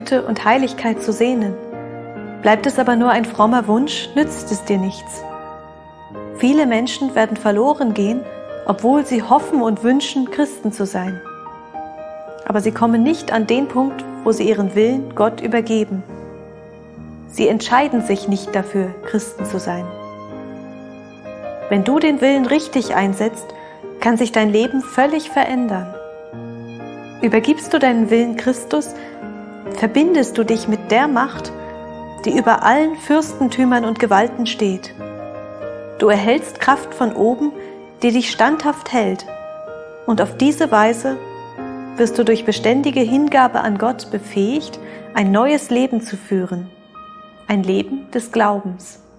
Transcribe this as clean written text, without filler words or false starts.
und Heiligkeit zu sehnen. Bleibt es aber nur ein frommer Wunsch, nützt es dir nichts. Viele Menschen werden verloren gehen, obwohl sie hoffen und wünschen, Christen zu sein. Aber sie kommen nicht an den Punkt, wo sie ihren Willen Gott übergeben. Sie entscheiden sich nicht dafür, Christen zu sein. Wenn du den Willen richtig einsetzt, kann sich dein Leben völlig verändern. Übergibst du deinen Willen Christus, verbindest du dich mit der Macht, die über allen Fürstentümern und Gewalten steht. Du erhältst Kraft von oben, die dich standhaft hält, und auf diese Weise wirst du durch beständige Hingabe an Gott befähigt, ein neues Leben zu führen, ein Leben des Glaubens.